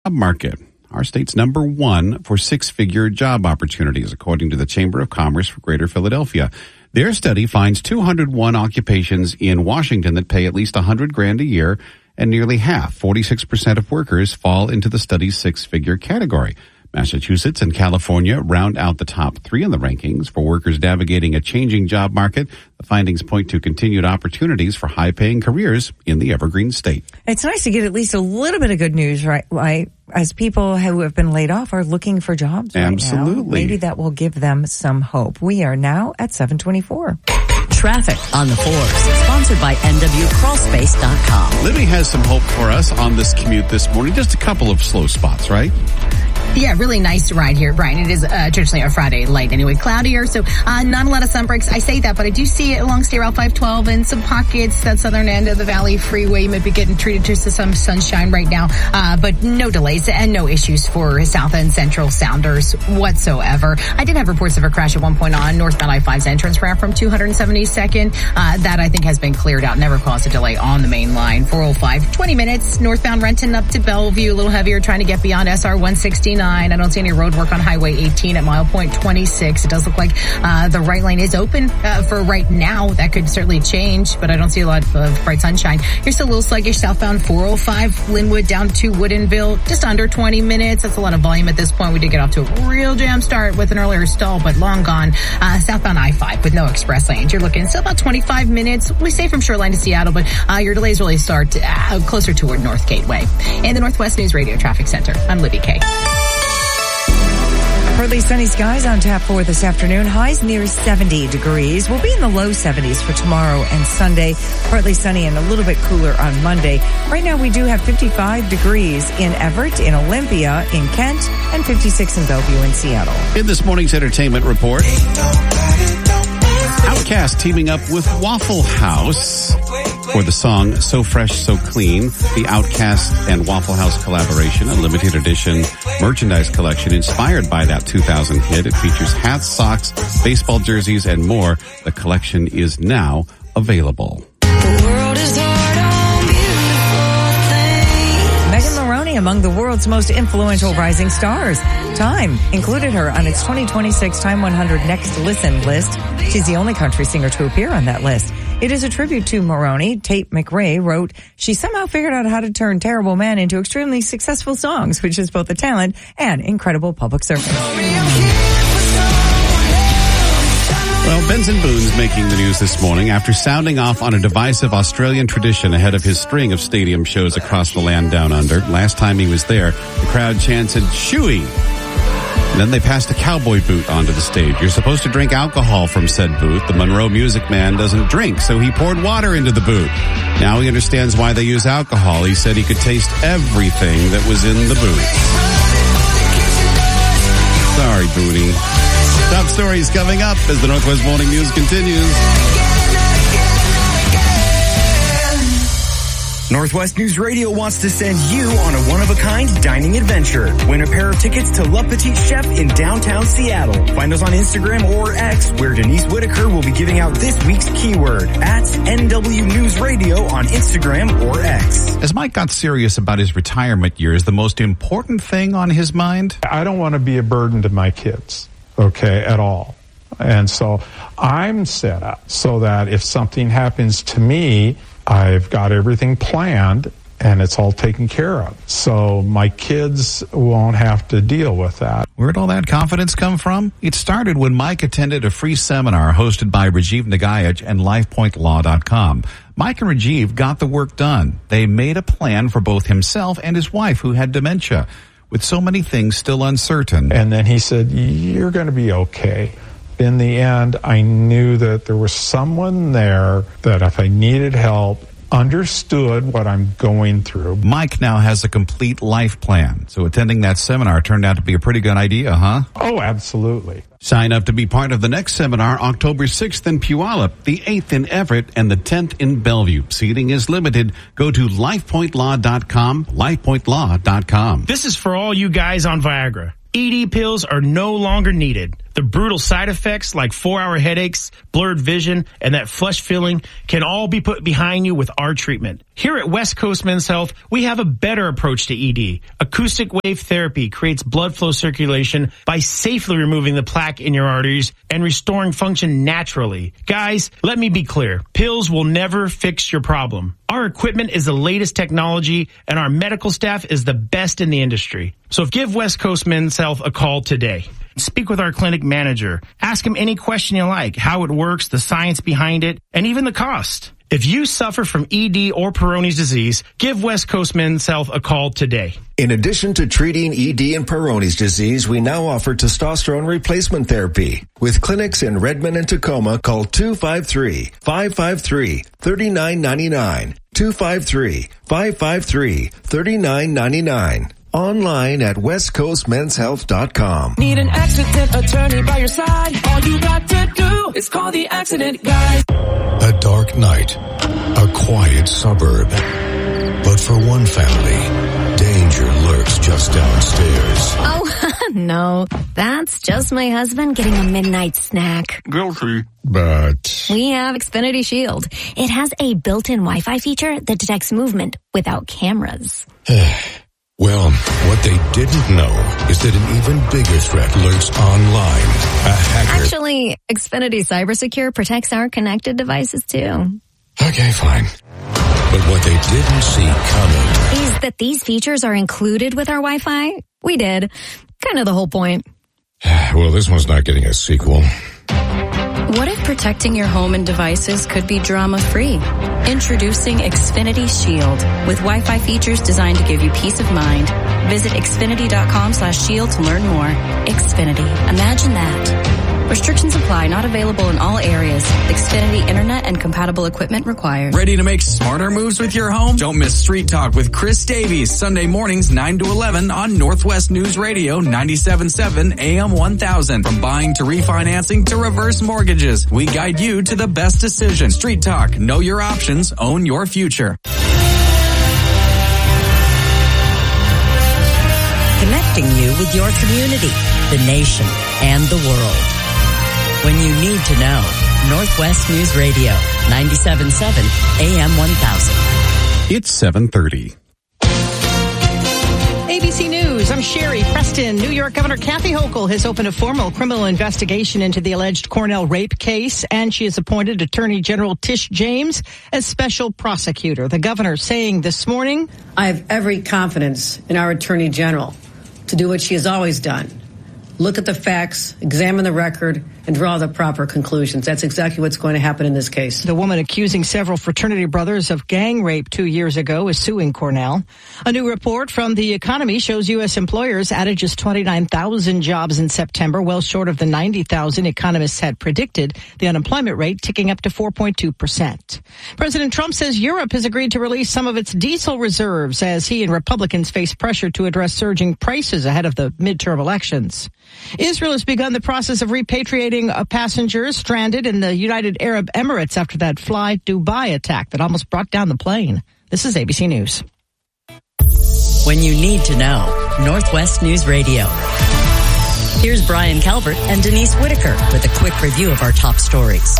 market. Our state's number one for six-figure job opportunities, according to the Chamber of Commerce for Greater Philadelphia. Their study finds 201 occupations in Washington that pay at least $100,000 a year, and nearly half, 46% of workers, fall into the study's six-figure category. Massachusetts and California round out the top three in the rankings for workers navigating a changing job market. The findings point to continued opportunities for high-paying careers in the Evergreen State. It's nice to get at least a little bit of good news, right? As people who have been laid off are looking for jobs right Absolutely. now. Maybe that will give them some hope. We are now at 7:24. Traffic on the 4s, sponsored by NWCrawlspace.com. Libby has some hope for us on this commute this morning. Just a couple of slow spots, right? Yeah, really nice ride here, Brian. It is traditionally a Friday light anyway. Cloudier, so not a lot of sun breaks. I say that, but I do see it along State Route 512 and some pockets, that southern end of the Valley Freeway. You might be getting treated to some sunshine right now, but no delays and no issues for South and Central Sounders whatsoever. I did have reports of a crash at one point on northbound I-5's entrance ramp from 272nd. That I think has been cleared out, never caused a delay on the main line. 405, 20 minutes, northbound Renton up to Bellevue, a little heavier trying to get beyond SR 169. I don't see any road work on Highway 18 at mile point 26. It does look like the right lane is open for right now. That could certainly change, but I don't see a lot of bright sunshine. You're still a little sluggish southbound 405 Linwood down to Woodinville, just under 20 minutes. That's a lot of volume at this point. We did get off to a real jam start with an earlier stall, but long gone. Southbound I-5 with no express lanes. You're looking still about 25 minutes. We say from Shoreline to Seattle, but your delays really start closer toward North Gateway. In the Northwest News Radio Traffic Center, I'm Libby Kay. Partly sunny skies on tap for this afternoon. Highs near 70 degrees. We'll be in the low 70s for tomorrow and Sunday. Partly sunny and a little bit cooler on Monday. Right now we do have 55 degrees in Everett, in Olympia, in Kent, and 56 in Bellevue and Seattle. In this morning's entertainment report, Outkast teaming up with Waffle House for the song So Fresh, So Clean. The Outkast and Waffle House collaboration, a limited edition merchandise collection inspired by that 2000 hit. It features hats, socks, baseball jerseys, and more. The collection is now available. The world is hard on beautiful things. Megan Maroney among the world's most influential rising stars. Time included her on its 2026 Time 100 Next Listen list. She's the only country singer to appear on that list. It is a tribute to Maroney. Tate McRae wrote, she somehow figured out how to turn Terrible Man into extremely successful songs, which is both a talent and incredible public service. Well, Benson Boone's making the news this morning after sounding off on a divisive Australian tradition ahead of his string of stadium shows across the land down under. Last time he was there, the crowd chanted, "Shooey!" And then they passed a cowboy boot onto the stage. You're supposed to drink alcohol from said boot. The Monroe Music Man doesn't drink, so he poured water into the boot. Now he understands why they use alcohol. He said he could taste everything that was in the boot. Sorry, Boonie. Top stories coming up as the Northwest Morning News continues. Northwest News Radio wants to send you on a one-of-a-kind dining adventure. Win a pair of tickets to Le Petit Chef in downtown Seattle. Find us on Instagram or X, where Denise Whitaker will be giving out this week's keyword at NW News Radio on Instagram or X. As Mike got serious about his retirement years, the most important thing on his mind? I don't want to be a burden to my kids, okay, at all. And so I'm set up so that if something happens to me, I've got everything planned and it's all taken care of. So my kids won't have to deal with that. Where'd all that confidence come from? It started when Mike attended a free seminar hosted by Rajiv Nagayaj and LifePointLaw.com. Mike and Rajiv got the work done. They made a plan for both himself and his wife who had dementia. With so many things still uncertain. And then he said, you're going to be okay. In the end, I knew that there was someone there that if I needed help, understood what I'm going through. Mike now has a complete life plan. So attending that seminar turned out to be a pretty good idea, huh? Oh, absolutely. Sign up to be part of the next seminar, October 6th in Puyallup, the 8th in Everett, and the 10th in Bellevue. Seating is limited. Go to LifePointLaw.com, LifePointLaw.com. This is for all you guys on Viagra. ED pills are no longer needed. The brutal side effects like 4-hour headaches, blurred vision, and that flush feeling can all be put behind you with our treatment. Here at West Coast Men's Health, we have a better approach to ED. Acoustic wave therapy creates blood flow circulation by safely removing the plaque in your arteries and restoring function naturally. Guys, let me be clear. Pills will never fix your problem. Our equipment is the latest technology, and our medical staff is the best in the industry. So give West Coast Men's Health a call today. Speak with our clinic manager. Ask him any question you like, how it works, the science behind it, and even the cost. If you suffer from ED or Peyronie's disease, give West Coast Men's Health a call today. In addition to treating ED and Peyronie's disease, we now offer testosterone replacement therapy. With clinics in Redmond and Tacoma, call 253-553-3999. 253-553-3999. Online at westcoastmenshealth.com. Need an accident attorney by your side? All you got to do is call the accident guy. A dark night, a quiet suburb. But for one family, danger lurks just downstairs. Oh, no. That's just my husband getting a midnight snack. Guilty. But we have Xfinity Shield. It has a built-in Wi-Fi feature that detects movement without cameras. Well, what they didn't know is that an even bigger threat lurks online. A hacker. Actually, Xfinity CyberSecure protects our connected devices too. Okay, fine. But what they didn't see coming is that these features are included with our Wi-Fi. We did. Kind of the whole point. Well, this one's not getting a sequel. What if protecting your home and devices could be drama-free? Introducing Xfinity Shield with Wi-Fi features designed to give you peace of mind. Visit Xfinity.com/shield to learn more. Xfinity. Imagine that. Restrictions apply. Not available in all areas. Xfinity Internet and compatible equipment required. Ready to make smarter moves with your home? Don't miss Street Talk with Chris Davies, Sunday mornings 9 to 11 on Northwest News Radio 97.7 AM 1000. From buying to refinancing to reverse mortgages, we guide you to the best decision. Street Talk. Know your options. Own your future. Connecting you with your community, the nation, and the world. When you need to know, Northwest News Radio, 97.7 AM 1000. It's 7:30. ABC News, I'm Sherry Preston. New York Governor Kathy Hochul has opened a formal criminal investigation into the alleged Cornell rape case, and she has appointed Attorney General Tish James as special prosecutor. The governor saying this morning, I have every confidence in our Attorney General to do what she has always done. Look at the facts, examine the record, and draw the proper conclusions. That's exactly what's going to happen in this case. The woman accusing several fraternity brothers of gang rape 2 years ago is suing Cornell. A new report from The Economy shows U.S. employers added just 29,000 jobs in September, well short of the 90,000 economists had predicted, the unemployment rate ticking up to 4.2%. President Trump says Europe has agreed to release some of its diesel reserves as he and Republicans face pressure to address surging prices ahead of the midterm elections. Israel has begun the process of repatriating passengers stranded in the United Arab Emirates after that Fly Dubai attack that almost brought down the plane. This is ABC News. When you need to know, Northwest News Radio. Here's Brian Calvert and Denise Whitaker with a quick review of our top stories.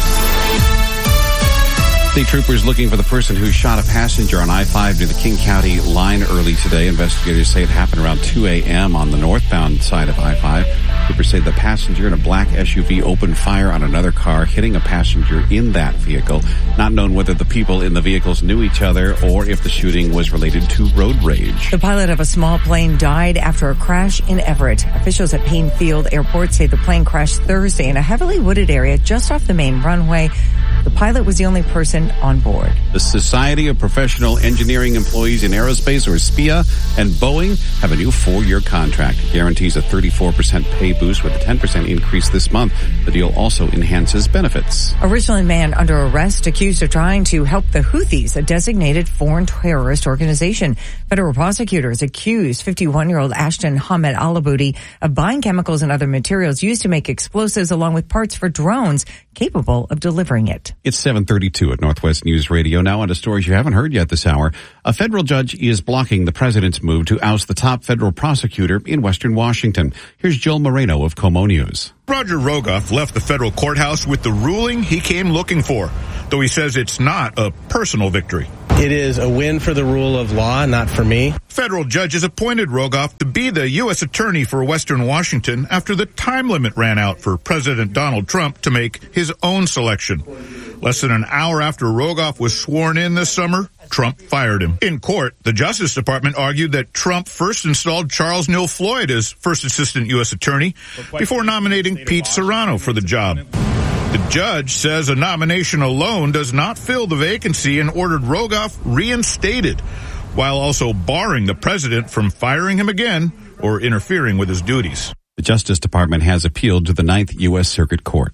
State troopers looking for the person who shot a passenger on I-5 near the King County line early today. Investigators say it happened around 2 a.m. on the northbound side of I-5. Troopers say the passenger in a black SUV opened fire on another car, hitting a passenger in that vehicle. Not known whether the people in the vehicles knew each other or if the shooting was related to road rage. The pilot of a small plane died after a crash in Everett. Officials at Payne Field Airport say the plane crashed Thursday in a heavily wooded area just off the main runway. The pilot was the only person on board. The Society of Professional Engineering Employees in Aerospace, or SPEA, and Boeing have a new 4-year contract. It guarantees a 34% pay boost with a 10% increase this month. The deal also enhances benefits. A Richland man under arrest accused of trying to help the Houthis, a designated foreign terrorist organization. Federal prosecutors accused 51-year-old Ashton Hamed Alaboudi of buying chemicals and other materials used to make explosives along with parts for drones capable of delivering it. It's 7:32 at Northwest News Radio. Now on to stories you haven't heard yet this hour. A federal judge is blocking the president's move to oust the top federal prosecutor in Western Washington. Here's Joel Moreno of KOMO News. Roger Rogoff left the federal courthouse with the ruling he came looking for, though he says it's not a personal victory. It is a win for the rule of law, not for me. Federal judges appointed Rogoff to be the U.S. attorney for Western Washington after the time limit ran out for President Donald Trump to make his own selection. Less than an hour after Rogoff was sworn in this summer, Trump fired him. In court, the Justice Department argued that Trump first installed Charles Neal Floyd as first assistant U.S. attorney before nominating Pete Serrano for the job. The judge says a nomination alone does not fill the vacancy and ordered Rogoff reinstated, while also barring the president from firing him again or interfering with his duties. The Justice Department has appealed to the 9th U.S. Circuit Court.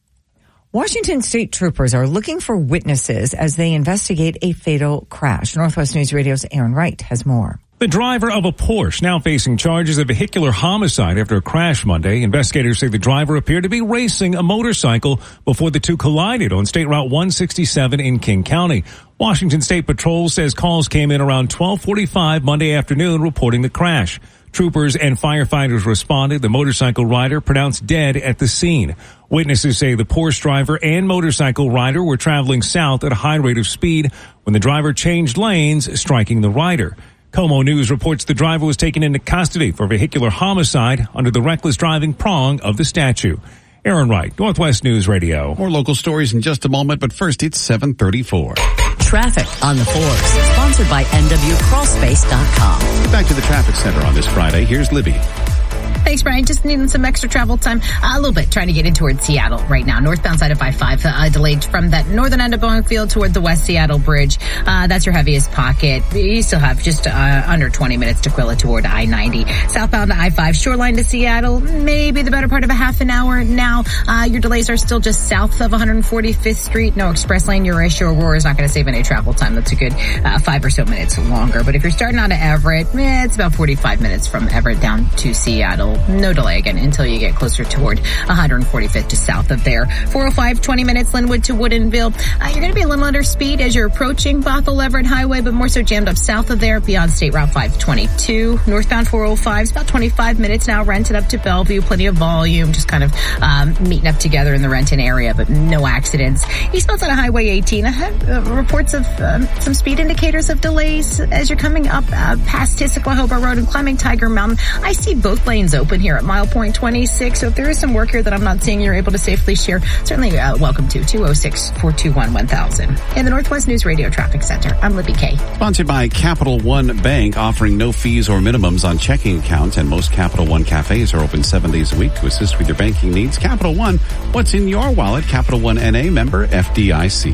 Washington state troopers are looking for witnesses as they investigate a fatal crash. Northwest News Radio's Aaron Wright has more. The driver of a Porsche now facing charges of vehicular homicide after a crash Monday. Investigators say the driver appeared to be racing a motorcycle before the two collided on State Route 167 in King County. Washington State Patrol says calls came in around 12:45 Monday afternoon reporting the crash. Troopers and firefighters responded. The motorcycle rider pronounced dead at the scene. Witnesses say the Porsche driver and motorcycle rider were traveling south at a high rate of speed when the driver changed lanes, striking the rider. KOMO News reports the driver was taken into custody for vehicular homicide under the reckless driving prong of the statute. Aaron Wright, Northwest News Radio. More local stories in just a moment, but first it's 7:34. Traffic on the 4s, sponsored by NWCrawlspace.com. Back to the traffic center on this Friday. Here's Libby. Thanks, Brian. Just needing some extra travel time. A little bit trying to get in towards Seattle right now. Northbound side of I-5 delayed from that northern end of Boeing Field toward the West Seattle Bridge. That's your heaviest pocket. You still have just under 20 minutes to Quilla toward I-90. Southbound I-5 Shoreline to Seattle, maybe the better part of a half an hour now. Your delays are still just south of 145th Street. No express lane. Your issue Aurora is not going to save any travel time. That's a good 5 or so minutes longer. But if you're starting out of Everett, it's about 45 minutes from Everett down to Seattle. No delay again until you get closer toward 145th to south of there. 405, 20 minutes, Linwood to Woodinville. You're going to be a little under speed as you're approaching Bothell Everett Highway, but more so jammed up south of there beyond State Route 522. Northbound 405 is about 25 minutes now, rented up to Bellevue. Plenty of volume, just kind of meeting up together in the Renton area, but no accidents. Eastbound side of Highway 18, I have reports of some speed indicators of delays as you're coming up past Tissaquah-Hobart Road and climbing Tiger Mountain. I see both lanes open here at mile point 26. So if there is some work here that I'm not seeing you're able to safely share, certainly welcome to 206-421-1000. In the Northwest News Radio Traffic Center, I'm Libby Kay. Sponsored by Capital One Bank, offering no fees or minimums on checking accounts, and most Capital One cafes are open 7 days a week to assist with your banking needs. Capital One, what's in your wallet? Capital One NA, member FDIC.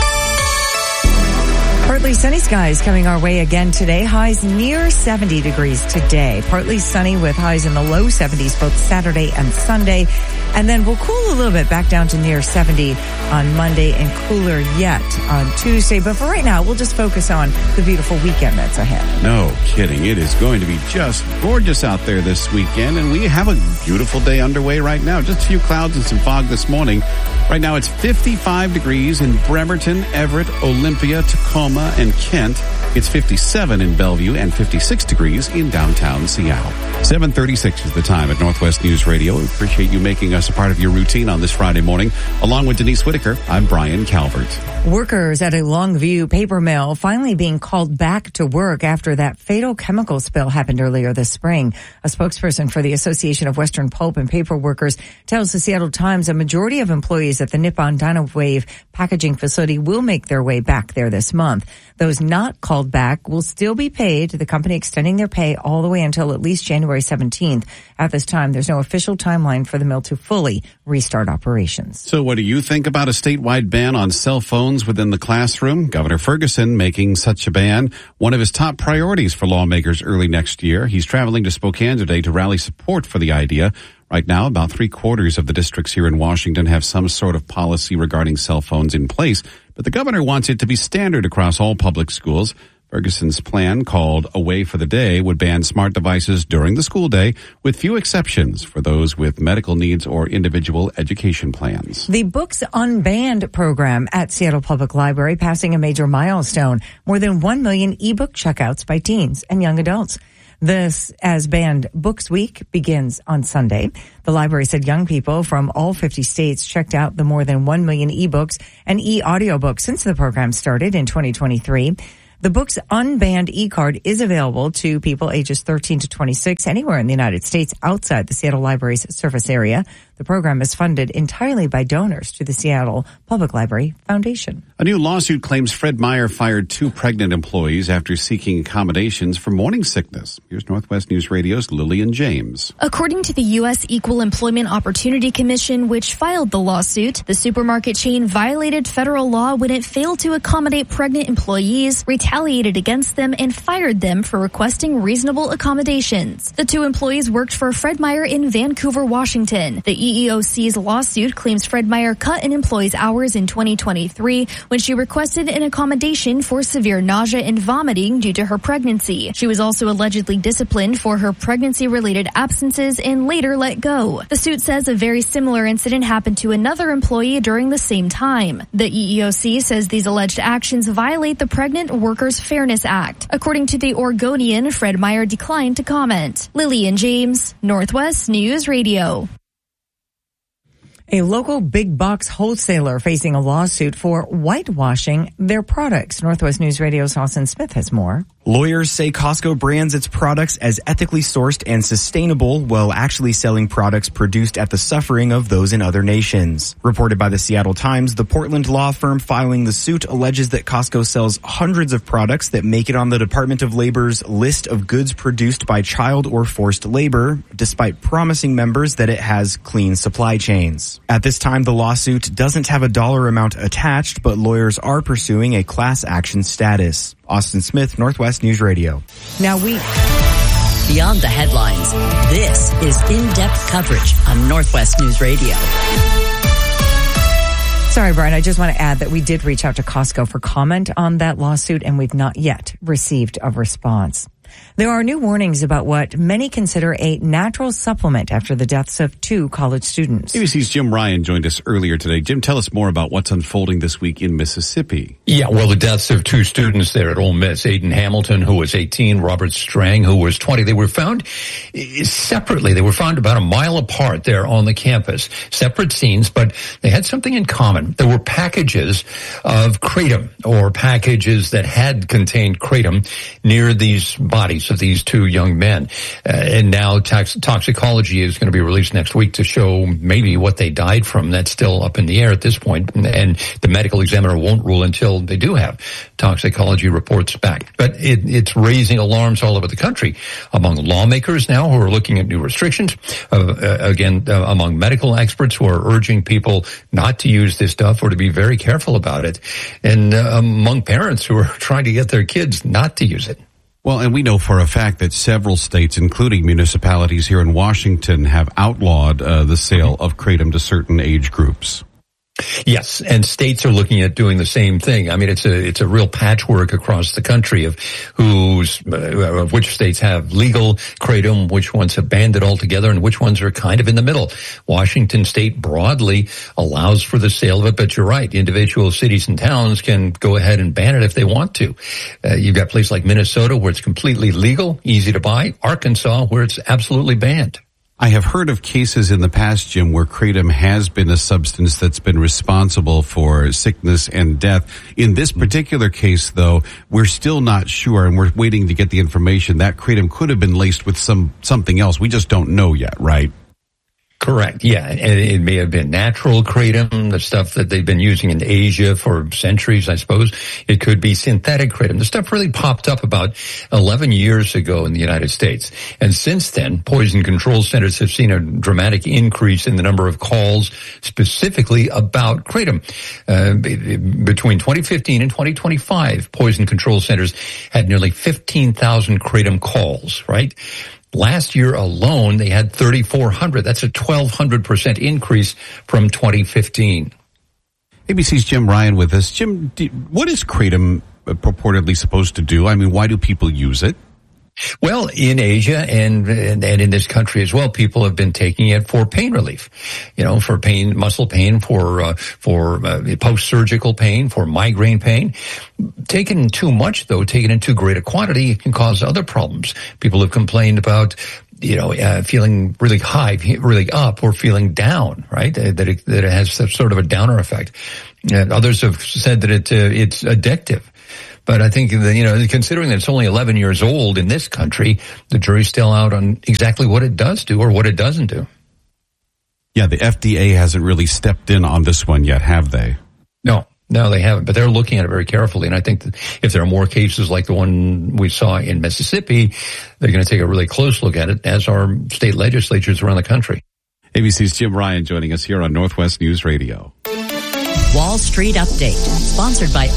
Partly sunny skies coming our way again today. Highs near 70 degrees today. Partly sunny with highs in the low 70s both Saturday and Sunday. And then we'll cool a little bit back down to near 70 on Monday and cooler yet on Tuesday. But for right now, we'll just focus on the beautiful weekend that's ahead. No kidding. It is going to be just gorgeous out there this weekend. And we have a beautiful day underway right now. Just a few clouds and some fog this morning. Right now it's 55 degrees in Bremerton, Everett, Olympia, Tacoma, and Kent. It's 57 in Bellevue and 56 degrees in downtown Seattle. 7:36 is the time at Northwest News Radio. We appreciate you making us a part of your routine on this Friday morning. Along with Denise Whitaker, I'm Brian Calvert. Workers at a Longview paper mill finally being called back to work after that fatal chemical spill happened earlier this spring. A spokesperson for the Association of Western Pulp and Paper Workers tells the Seattle Times a majority of employees at the Nippon Dynawave packaging facility will make their way back there this month. Those not called back will still be paid, the company extending their pay all the way until at least January 17th. At this time, there's no official timeline for the mill to fully restart operations. So what do you think about a statewide ban on cell phones within the classroom? Governor Ferguson making such a ban one of his top priorities for lawmakers early next year. He's traveling to Spokane today to rally support for the idea. Right now, about 3/4 of the districts here in Washington have some sort of policy regarding cell phones in place, but the governor wants it to be standard across all public schools. Ferguson's plan, called Away for the Day, would ban smart devices during the school day, with few exceptions for those with medical needs or individual education plans. The Books Unbanned program at Seattle Public Library passing a major milestone, more than 1 million ebook checkouts by teens and young adults. This, as Banned Books Week begins on Sunday. The library said young people from all 50 states checked out the more than 1 million ebooks and e-audiobooks since the program started in 2023. The Books Unbanned e-card is available to people ages 13 to 26 anywhere in the United States outside the Seattle Library's service area. The program is funded entirely by donors to the Seattle Public Library Foundation. A new lawsuit claims Fred Meyer fired 2 pregnant employees after seeking accommodations for morning sickness. Here's Northwest News Radio's Lillian James. According to the U.S. Equal Employment Opportunity Commission, which filed the lawsuit, the supermarket chain violated federal law when it failed to accommodate pregnant employees, retaliated against them, and fired them for requesting reasonable accommodations. The 2 employees worked for Fred Meyer in Vancouver, Washington. The EEOC's lawsuit claims Fred Meyer cut an employee's hours in 2023 when she requested an accommodation for severe nausea and vomiting due to her pregnancy. She was also allegedly disciplined for her pregnancy-related absences and later let go. The suit says a very similar incident happened to another employee during the same time. The EEOC says these alleged actions violate the Pregnant Workers Fairness Act. According to the Oregonian, Fred Meyer declined to comment. Lillian James, Northwest News Radio. A local big box wholesaler facing a lawsuit for whitewashing their products. Northwest News Radio's Austin Smith has more. Lawyers say Costco brands its products as ethically sourced and sustainable while actually selling products produced at the suffering of those in other nations. Reported by the Seattle Times, the Portland law firm filing the suit alleges that Costco sells hundreds of products that make it on the Department of Labor's list of goods produced by child or forced labor, despite promising members that it has clean supply chains. At this time, the lawsuit doesn't have a dollar amount attached, but lawyers are pursuing a class action status. Austin Smith, Northwest News Radio. Now Beyond the headlines, this is in-depth coverage on Northwest News Radio. Sorry, Brian, I just want to add that we did reach out to Costco for comment on that lawsuit, and we've not yet received a response. There are new warnings about what many consider a natural supplement after the deaths of 2 college students. ABC's Jim Ryan joined us earlier today. Jim, tell us more about what's unfolding this week in Mississippi. Yeah, well, the deaths of 2 students there at Ole Miss, Aiden Hamilton, who was 18, Robert Strang, who was 20. They were found separately. They were found about a mile apart there on the campus. Separate scenes, but they had something in common. There were packages of kratom, or packages that had contained kratom near these bodies of these 2 young men. And now toxicology is going to be released next week to show maybe what they died from. That's still up in the air at this point. And the medical examiner won't rule until they do have toxicology reports back. But it's raising alarms all over the country among lawmakers now who are looking at new restrictions. Among medical experts who are urging people not to use this stuff or to be very careful about it. And among parents who are trying to get their kids not to use it. Well, and we know for a fact that several states, including municipalities here in Washington, have outlawed the sale of kratom to certain age groups. Yes, and states are looking at doing the same thing. I mean, it's a real patchwork across the country of which states have legal kratom, which ones have banned it altogether, and which ones are kind of in the middle. Washington state broadly allows for the sale of it, but you're right. Individual cities and towns can go ahead and ban it if they want to. You've got places like Minnesota where it's completely legal, easy to buy. Arkansas where it's absolutely banned. I have heard of cases in the past, Jim, where kratom has been a substance that's been responsible for sickness and death. In this particular case, though, we're still not sure, and we're waiting to get the information. That kratom could have been laced with something else. We just don't know yet, right? Correct. Yeah. And it may have been natural kratom, the stuff that they've been using in Asia for centuries, I suppose. It could be synthetic kratom. The stuff really popped up about 11 years ago in the United States. And since then, poison control centers have seen a dramatic increase in the number of calls specifically about kratom. Between 2015 and 2025, poison control centers had nearly 15,000 kratom calls, right? Last year alone, they had 3,400. That's a 1,200% increase from 2015. ABC's Jim Ryan with us. Jim, what is kratom purportedly supposed to do? I mean, why do people use it? Well, in Asia and in this country as well, people have been taking it for pain relief, for pain, muscle pain, for post-surgical pain, for migraine pain. Taken too much, though, taken in too great a quantity, it can cause other problems. People have complained about feeling really high, really up, or feeling down, right? That it has some sort of a downer effect. And others have said that it's addictive. But I think that, considering that it's only 11 years old in this country, the jury's still out on exactly what it does do or what it doesn't do. Yeah, the FDA hasn't really stepped in on this one yet, have they? No, they haven't. But they're looking at it very carefully. And I think that if there are more cases like the one we saw in Mississippi, they're going to take a really close look at it, as are state legislatures around the country. ABC's Jim Ryan joining us here on Northwest News Radio. Wall Street Update, sponsored by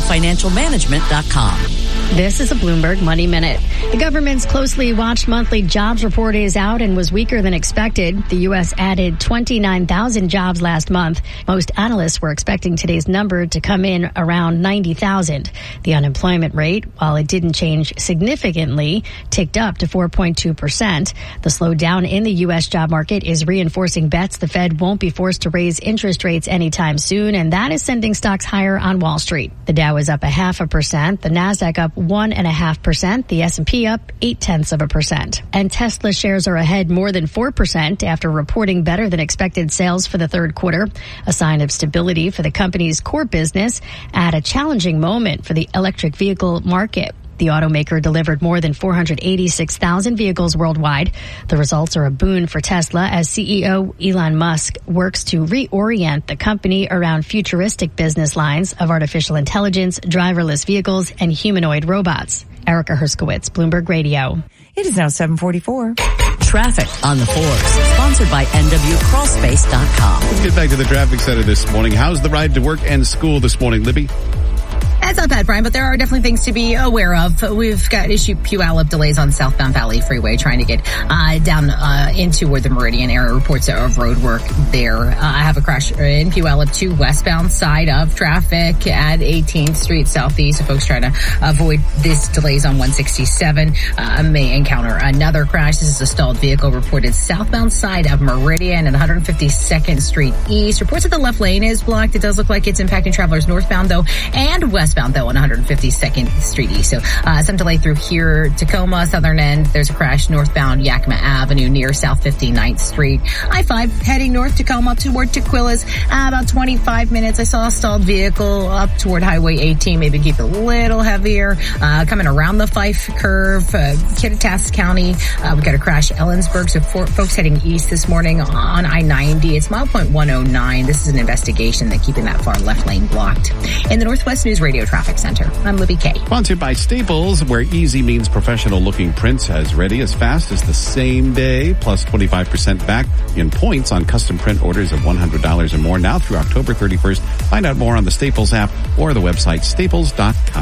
ElevatedFinancialManagement.com. This is a Bloomberg Money Minute. The government's closely watched monthly jobs report is out and was weaker than expected. The U.S. added 29,000 jobs last month. Most analysts were expecting today's number to come in around 90,000. The unemployment rate, while it didn't change significantly, ticked up to 4.2%. The slowdown in the U.S. job market is reinforcing bets the Fed won't be forced to raise interest rates anytime soon, and that is sending stocks higher on Wall Street. The Dow is up 0.5%, the Nasdaq up 1.5%, the S&P up 0.8%. And Tesla shares are ahead more than 4% after reporting better than expected sales for the third quarter, a sign of stability for the company's core business at a challenging moment for the electric vehicle market. The automaker delivered more than 486,000 vehicles worldwide. The results are a boon for Tesla as CEO Elon Musk works to reorient the company around futuristic business lines of artificial intelligence, driverless vehicles, and humanoid robots. Erica Herskowitz, Bloomberg Radio. It is now 7:44. Traffic on the 4s, sponsored by NWCrawlspace.com. Let's get back to the traffic center this morning. How's the ride to work and school this morning, Libby? It's not bad, Brian, but there are definitely things to be aware of. We've got Puyallup delays on southbound Valley Freeway trying to get down into where the Meridian area. Reports of road work there. I have a crash in Puyallup to westbound side of traffic at 18th Street Southeast. So folks trying to avoid these delays on 167 may encounter another crash. This is a stalled vehicle reported southbound side of Meridian and 152nd Street East. Reports that the left lane is blocked. It does look like it's impacting travelers northbound, though, and westbound, though, on 152nd Street East. So some delay through here. Tacoma, southern end, there's a crash northbound Yakima Avenue near South 59th Street. I-5 heading north Tacoma toward Tequila's. About 25 minutes. I saw a stalled vehicle up toward Highway 18. Maybe keep it a little heavier. Coming around the Fife curve, Kittitas County. We've got a crash Ellensburg. So folks heading east this morning on I-90. It's milepoint 109. This is an investigation that keeping that far left lane blocked. In the Northwest News Radio Traffic Center, I'm Libby Kay. Sponsored by Staples, where easy means professional-looking prints as ready as fast as the same day, plus 25% back in points on custom print orders of $100 or more now through October 31st. Find out more on the Staples app or the website staples.com.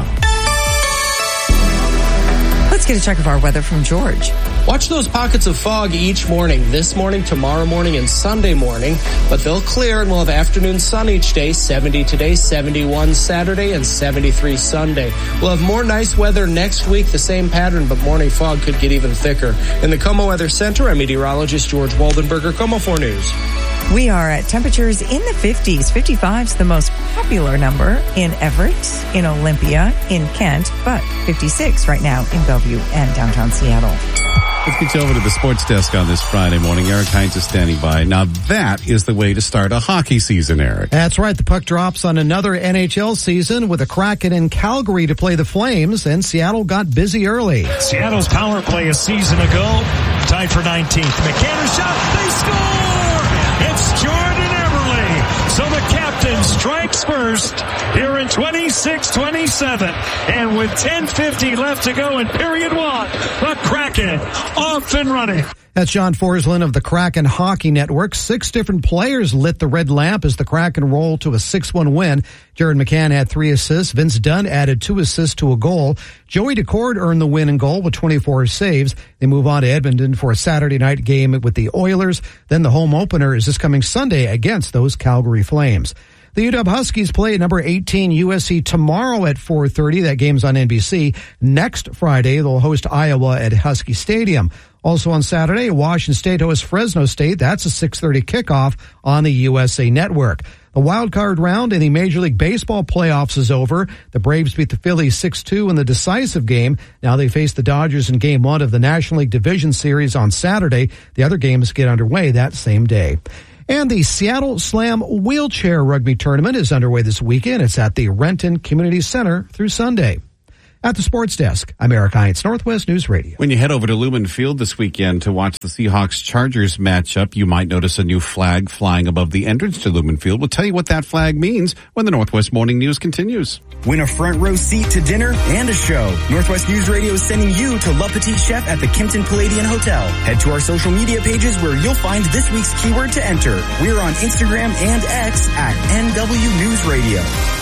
Let's get a check of our weather from George. Watch those pockets of fog each morning, this morning, tomorrow morning, and Sunday morning, but they'll clear and we'll have afternoon sun each day, 70 today, 71 Saturday, and 73 Sunday. We'll have more nice weather next week, the same pattern, but morning fog could get even thicker. In the KOMO Weather Center, I'm meteorologist George Waldenberger, KOMO 4 News. We are at temperatures in the 50s. 55 is the most popular number in Everett, in Olympia, in Kent, but 56 right now in Bellevue and downtown Seattle. Let's get you over to the sports desk on this Friday morning. Eric Hines is standing by. Now that is the way to start a hockey season, Eric. That's right. The puck drops on another NHL season with the Kraken in Calgary to play the Flames, and Seattle got busy early. Seattle's power play a season ago, tied for 19th. McKenna shot, they score! It's Jordan Eberle. So the captain strikes first here in 26-27. And with 10:50 left to go in period one, the Kraken off and running. That's John Forsland of the Kraken Hockey Network. 6 different players lit the red lamp as the Kraken rolled to a 6-1 win. Jared McCann had 3 assists. Vince Dunn added 2 assists to a goal. Joey Decord earned the win and goal with 24 saves. They move on to Edmonton for a Saturday night game with the Oilers. Then the home opener is this coming Sunday against those Calgary Flames. The UW Huskies play number 18 USC tomorrow at 4:30. That game's on NBC. Next Friday, they'll host Iowa at Husky Stadium. Also on Saturday, Washington State hosts Fresno State. That's a 6:30 kickoff on the USA Network. The wild card round in the Major League Baseball playoffs is over. The Braves beat the Phillies 6-2 in the decisive game. Now they face the Dodgers in Game 1 of the National League Division Series on Saturday. The other games get underway that same day. And the Seattle Slam Wheelchair Rugby Tournament is underway this weekend. It's at the Renton Community Center through Sunday. At the Sports Desk, I'm Eric Hines, Northwest News Radio. When you head over to Lumen Field this weekend to watch the Seahawks-Chargers matchup, you might notice a new flag flying above the entrance to Lumen Field. We'll tell you what that flag means when the Northwest Morning News continues. Win a front row seat to dinner and a show. Northwest News Radio is sending you to Le Petit Chef at the Kimpton Palladian Hotel. Head to our social media pages where you'll find this week's keyword to enter. We're on Instagram and X at NW News Radio.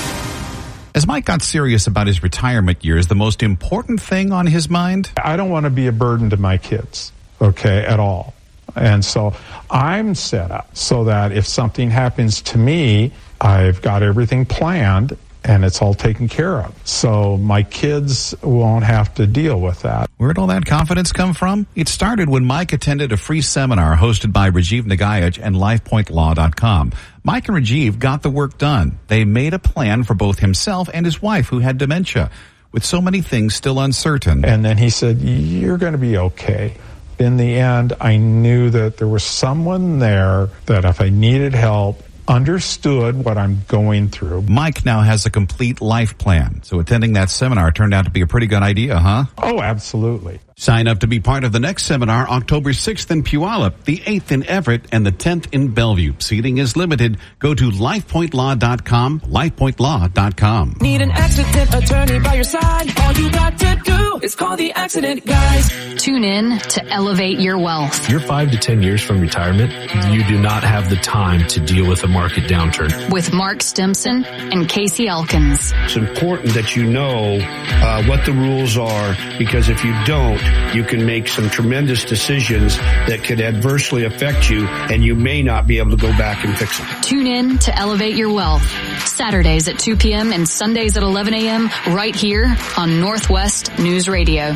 As Mike got serious about his retirement years, the most important thing on his mind? I don't want to be a burden to my kids, okay, at all. And so I'm set up so that if something happens to me, I've got everything planned and it's all taken care of. So my kids won't have to deal with that. Where'd all that confidence come from? It started when Mike attended a free seminar hosted by Rajiv Nagayaj and LifePointLaw.com. Mike and Rajiv got the work done. They made a plan for both himself and his wife who had dementia. With so many things still uncertain. And then he said, you're going to be okay. In the end, I knew that there was someone there that if I needed help, understood what I'm going through. Mike now has a complete life plan. So attending that seminar turned out to be a pretty good idea, huh? Oh, absolutely. Sign up to be part of the next seminar, October 6th in Puyallup, the 8th in Everett, and the 10th in Bellevue. Seating is limited. Go to LifePointLaw.com, LifePointLaw.com. Need an accident attorney by your side? All you got to do is call the Accident Guys. Tune in to Elevate Your Wealth. You're 5 to 10 years from retirement. You do not have the time to deal with a market downturn. With Mark Stimson and Casey Elkins. It's important that you know what the rules are, because if you don't, you can make some tremendous decisions that could adversely affect you, and you may not be able to go back and fix them. Tune in to Elevate Your Wealth. Saturdays at 2 p.m. and Sundays at 11 a.m. right here on Northwest News Radio.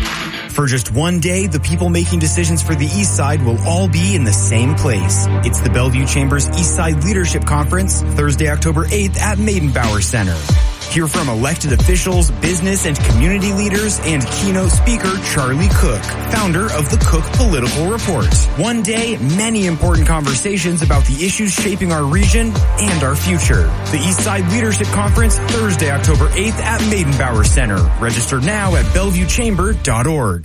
For just one day, the people making decisions for the East Side will all be in the same place. It's the Bellevue Chambers East Side Leadership Conference, Thursday, October 8th at Maidenbauer Center. Hear from elected officials, business and community leaders, and keynote speaker Charlie Cook, founder of the Cook Political Report. One day, many important conversations about the issues shaping our region and our future. The East Side Leadership Conference, Thursday, October 8th at Maidenbauer Center. Register now at BellevueChamber.org.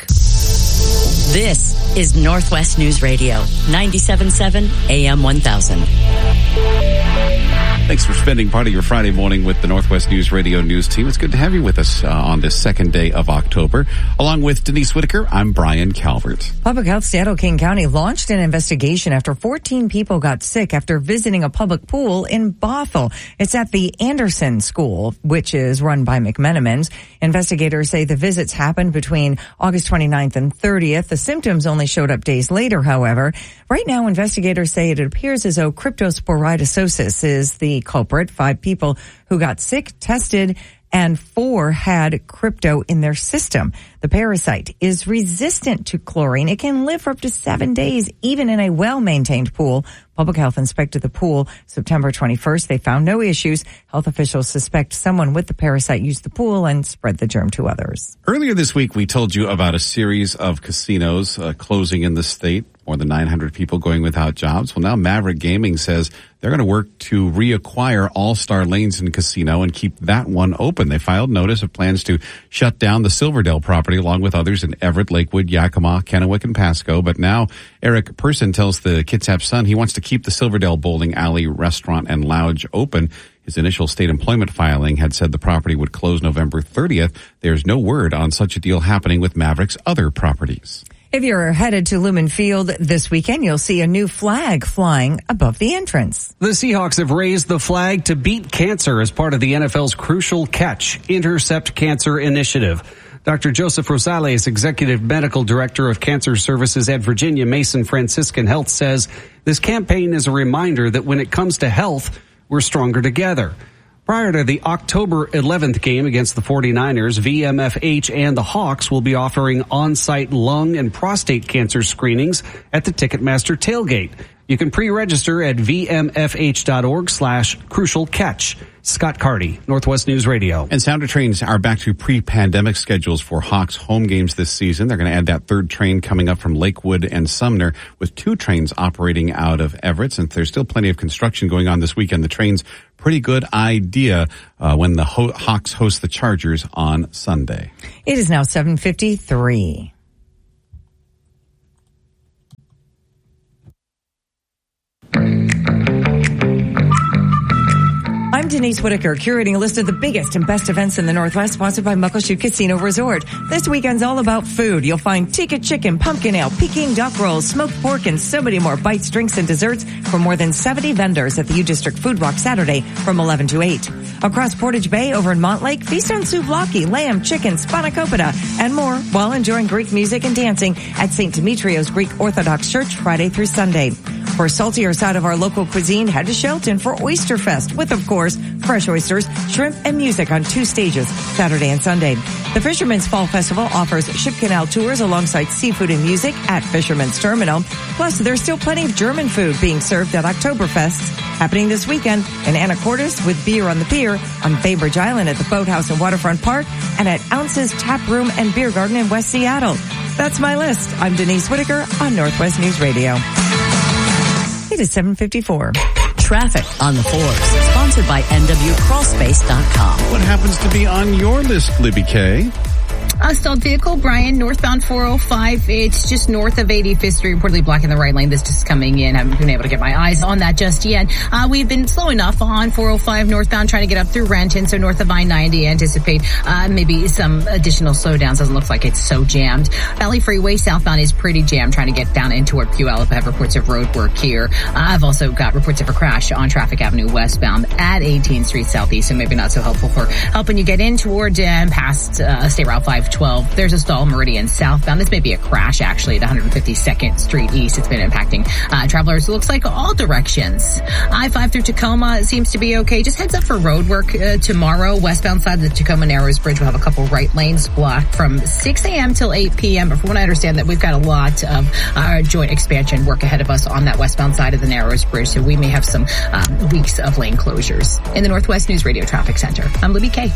This is Northwest News Radio, 97.7 AM 1000. Thanks for spending part of your Friday morning with the Northwest News Radio news team. It's good to have you with us on this second day of October. Along with Denise Whitaker, I'm Brian Calvert. Public Health Seattle-King County launched an investigation after 14 people got sick after visiting a public pool in Bothell. It's at the Anderson School, which is run by McMenamins. Investigators say the visits happened between August 29th and 30th. The symptoms only showed up days later, however. Right now, investigators say it appears as though cryptosporidiosis is the culprit. 5 people who got sick tested and 4 had crypto in their system. The parasite is resistant to chlorine. It can live for up to 7 days, even in a well-maintained pool. Public Health inspected the pool September 21st. They found no issues. Health officials suspect someone with the parasite used the pool and spread the germ to others. Earlier this week, we told you about a series of casinos closing in the state. More than 900 people going without jobs. Well, now Maverick Gaming says they're going to work to reacquire All-Star Lanes and Casino and keep that one open. They filed notice of plans to shut down the Silverdale property along with others in Everett, Lakewood, Yakima, Kennewick, and Pasco. But now Eric Person tells the Kitsap Sun he wants to keep the Silverdale Bowling Alley Restaurant and Lounge open. His initial state employment filing had said the property would close November 30th. There's no word on such a deal happening with Maverick's other properties. If you're headed to Lumen Field this weekend, you'll see a new flag flying above the entrance. The Seahawks have raised the flag to beat cancer as part of the NFL's crucial Catch, Intercept Cancer initiative. Dr. Joseph Rosales, Executive Medical Director of Cancer Services at Virginia Mason Franciscan Health, says this campaign is a reminder that when it comes to health, we're stronger together. Prior to the October 11th game against the 49ers, VMFH and the Hawks will be offering on-site lung and prostate cancer screenings at the Ticketmaster tailgate. You can pre-register at vmfh.org/crucialcatch. Scott Carty, Northwest News Radio. And Sounder trains are back to pre-pandemic schedules for Hawks home games this season. They're going to add that third train coming up from Lakewood and Sumner, with 2 trains operating out of Everett. Since there's still plenty of construction going on this weekend, the train's pretty good idea when the Hawks host the Chargers on Sunday. It is now 7:53. I'm Denise Whitaker, curating a list of the biggest and best events in the Northwest, sponsored by Muckleshoot Casino Resort. This weekend's all about food. You'll find tikka chicken, pumpkin ale, Peking duck rolls, smoked pork, and so many more bites, drinks, and desserts from more than 70 vendors at the U District Food Walk Saturday from 11 to 8. Across Portage Bay over in Montlake, feast on souvlaki, lamb, chicken, spanakopita, and more while enjoying Greek music and dancing at St. Demetrios Greek Orthodox Church Friday through Sunday. For a saltier side of our local cuisine, head to Shelton for Oyster Fest with, of course, fresh oysters, shrimp, and music on 2 stages, Saturday and Sunday. The Fisherman's Fall Festival offers ship canal tours alongside seafood and music at Fisherman's Terminal. Plus, there's still plenty of German food being served at Oktoberfest, happening this weekend in Anacortes with beer on the pier, on Bainbridge Island at the Boathouse and Waterfront Park, and at Ounce's Tap Room and Beer Garden in West Seattle. That's my list. I'm Denise Whitaker on Northwest News Radio. It is 7:54. Traffic on the 4s, sponsored by NWCrawlspace.com. What happens to be on your list, Libby K? A stalled vehicle, Brian, northbound 405. It's just north of 85th Street, reportedly blocking the right lane. This just coming in. I haven't been able to get my eyes on that just yet. We've been slow enough on 405 northbound, trying to get up through Renton. So north of I-90, anticipate maybe some additional slowdowns. Doesn't look like it's so jammed. Valley Freeway southbound is pretty jammed, trying to get down in toward Puyallup. I have reports of road work here. I've also got reports of a crash on Traffic Avenue westbound at 18th Street Southeast, so maybe not so helpful for helping you get in toward and past State Route 512. There's a stall Meridian southbound. This may be a crash actually at 152nd Street East. It's been impacting travelers. It looks like all directions. I-5 through Tacoma seems to be okay. Just heads up for road work tomorrow. Westbound side of the Tacoma Narrows Bridge will have a couple right lanes blocked from 6 a.m. till 8 p.m. But from what I understand, that we've got a lot of joint expansion work ahead of us on that westbound side of the Narrows Bridge. So we may have some weeks of lane closures. In the Northwest News Radio Traffic Center, I'm Libby K.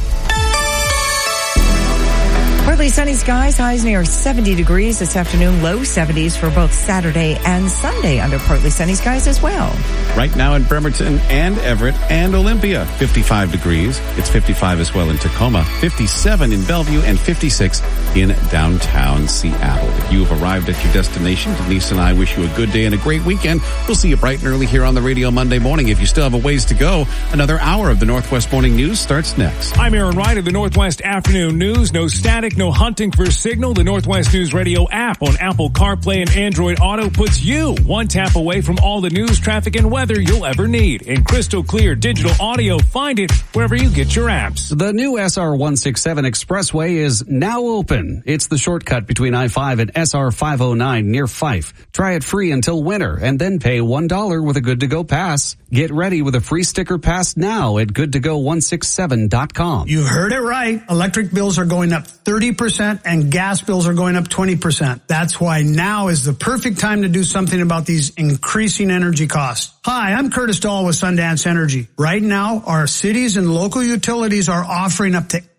Partly sunny skies, highs near 70 degrees this afternoon, low 70s for both Saturday and Sunday under partly sunny skies as well. Right now in Bremerton and Everett and Olympia, 55 degrees. It's 55 as well in Tacoma, 57 in Bellevue, and 56 in downtown Seattle. If you have arrived at your destination, Denise and I wish you a good day and a great weekend. We'll see you bright and early here on the radio Monday morning. If you still have a ways to go, another hour of the Northwest Morning News starts next. I'm Aaron Wright of the Northwest Afternoon News. No static, no hunting for signal. The Northwest News Radio app on Apple CarPlay and Android Auto puts you one tap away from all the news, traffic, and weather you'll ever need. In crystal clear digital audio, find it wherever you get your apps. The new SR 167 Expressway is now open. It's the shortcut between I-5 and SR 509 near Fife. Try it free until winter and then pay $1 with a Good to Go pass. Get ready with a free sticker pass now at goodtogo167.com. You heard it right. Electric bills are going up 30% and gas bills are going up 20%. That's why now is the perfect time to do something about these increasing energy costs. Hi, I'm Curtis Dahl with Sundance Energy. Right now, our cities and local utilities are offering up to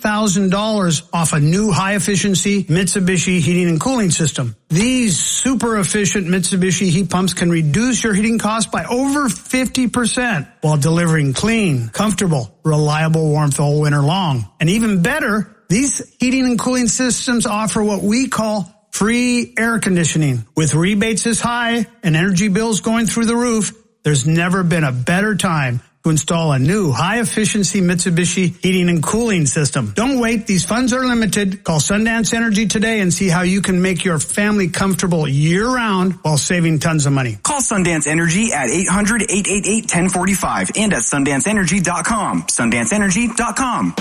$8,000 off a new high-efficiency Mitsubishi heating and cooling system. These super efficient Mitsubishi heat pumps can reduce your heating costs by over 50% while delivering clean, comfortable, reliable warmth all winter long. And even better, these heating and cooling systems offer what we call free air conditioning. With rebates this high and energy bills going through the roof, there's never been a better time to install a new high-efficiency Mitsubishi heating and cooling system. Don't wait. These funds are limited. Call Sundance Energy today and see how you can make your family comfortable year-round while saving tons of money. Call Sundance Energy at 800-888-1045 and at SundanceEnergy.com. SundanceEnergy.com.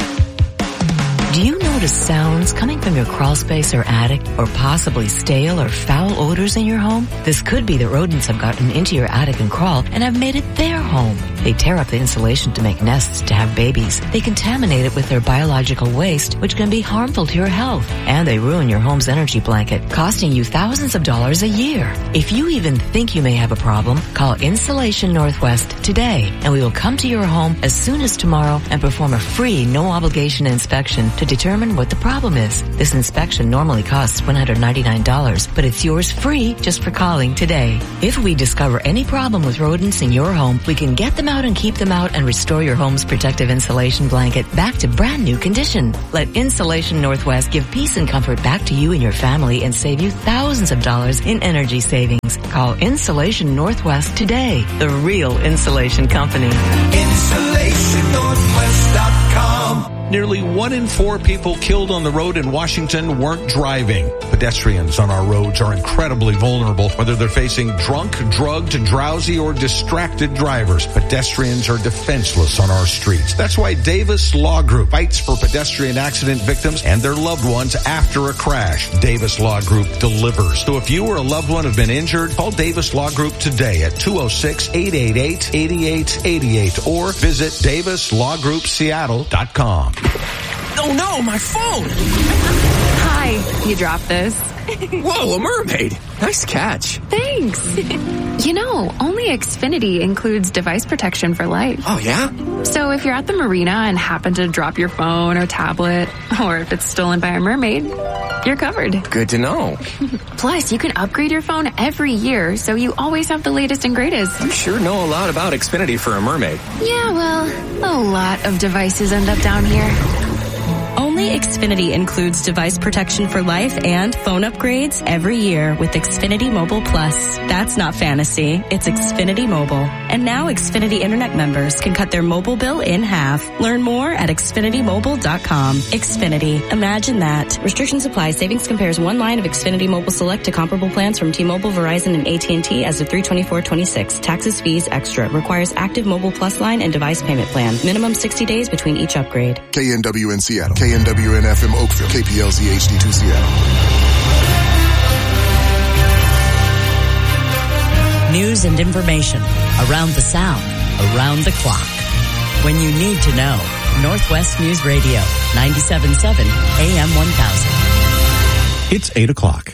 Do you notice sounds coming from your crawl space or attic, or possibly stale or foul odors in your home? This could be the rodents have gotten into your attic and crawl and have made it their home. They tear up the insulation to make nests to have babies. They contaminate it with their biological waste, which can be harmful to your health. And they ruin your home's energy blanket, costing you thousands of dollars a year. If you even think you may have a problem, call Insulation Northwest today, and we will come to your home as soon as tomorrow and perform a free, no-obligation inspection to determine what the problem is. This inspection normally costs $199, but it's yours free just for calling today. If we discover any problem with rodents in your home, we can get them out and keep them out and restore your home's protective insulation blanket back to brand new condition. Let Insulation Northwest give peace and comfort back to you and your family and save you thousands of dollars in energy savings. Call Insulation Northwest today, the real insulation company. InsulationNorthwest.com. Nearly 1 in 4 people killed on the road in Washington weren't driving. Pedestrians on our roads are incredibly vulnerable, whether they're facing drunk, drugged, drowsy, or distracted drivers. Pedestrians are defenseless on our streets. That's why Davis Law Group fights for pedestrian accident victims and their loved ones after a crash. Davis Law Group delivers. So if you or a loved one have been injured, call Davis Law Group today at 206-888-8888 or visit DavisLawGroupSeattle.com. Oh no, my phone! Hi, you dropped this. Whoa, a mermaid! Nice catch. Thanks. You know, only Xfinity includes device protection for life. Oh yeah? So if you're at the marina and happen to drop your phone or tablet, or if it's stolen by a mermaid, you're covered. Good to know. Plus, you can upgrade your phone every year, so you always have the latest and greatest. You sure know a lot about Xfinity for a mermaid. Yeah, well, a lot of devices end up down here. Only Xfinity includes device protection for life and phone upgrades every year with Xfinity Mobile Plus. That's not fantasy. It's Xfinity Mobile. And now Xfinity Internet members can cut their mobile bill in half. Learn more at XfinityMobile.com. Xfinity. Imagine that. Restrictions apply. Savings compares one line of Xfinity Mobile Select to comparable plans from T-Mobile, Verizon, and AT&T as of 3/24/26. Taxes, fees, extra. Requires active Mobile Plus line and device payment plan. Minimum 60 days between each upgrade. KNW in Seattle. KNWN-FM Oakville. KPLZ HD2 Seattle. News and information around the sound, around the clock. When you need to know, Northwest News Radio, 97.7 AM 1000. It's 8 o'clock.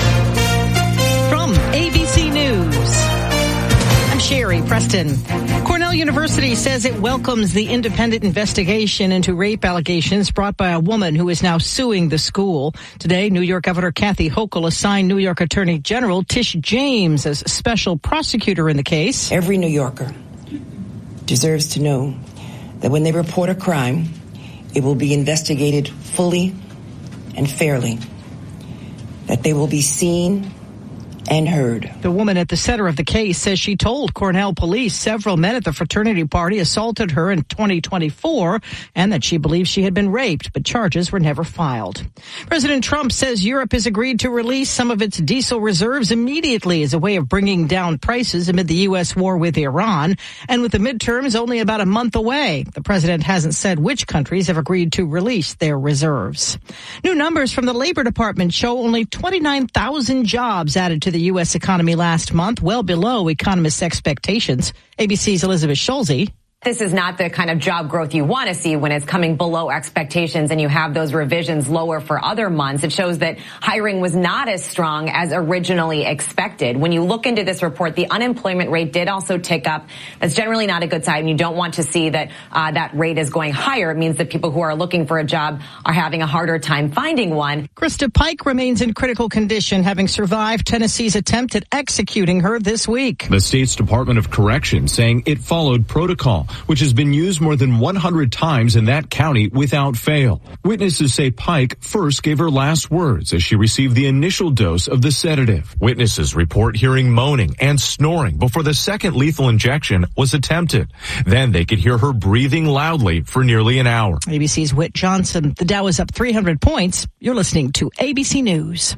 From ABC News, I'm Sherry Preston. Cornell University says it welcomes the independent investigation into rape allegations brought by a woman who is now suing the school. Today, New York Governor Kathy Hochul assigned New York Attorney General Tish James as special prosecutor in the case. Every New Yorker deserves to know that when they report a crime, it will be investigated fully and fairly, that they will be seen and heard. The woman at the center of the case says she told Cornell police several men at the fraternity party assaulted her in 2024 and that she believes she had been raped, but charges were never filed. President Trump says Europe has agreed to release some of its diesel reserves immediately as a way of bringing down prices amid the U.S. war with Iran. And with the midterms only about a month away, the president hasn't said which countries have agreed to release their reserves. New numbers from the Labor Department show only 29,000 jobs added to the U.S. economy last month, well below economists' expectations. ABC's Elizabeth Schulze. This is not the kind of job growth you want to see when it's coming below expectations and you have those revisions lower for other months. It shows that hiring was not as strong as originally expected. When you look into this report, the unemployment rate did also tick up. That's generally not a good sign. You don't want to see that that rate is going higher. It means that people who are looking for a job are having a harder time finding one. Krista Pike remains in critical condition, having survived Tennessee's attempt at executing her this week. The state's Department of Corrections saying it followed protocol, which has been used more than 100 times in that county without fail. Witnesses say Pike first gave her last words as she received the initial dose of the sedative. Witnesses report hearing moaning and snoring before the second lethal injection was attempted. Then they could hear her breathing loudly for nearly an hour. ABC's Whit Johnson. The Dow is up 300 points. You're listening to ABC News.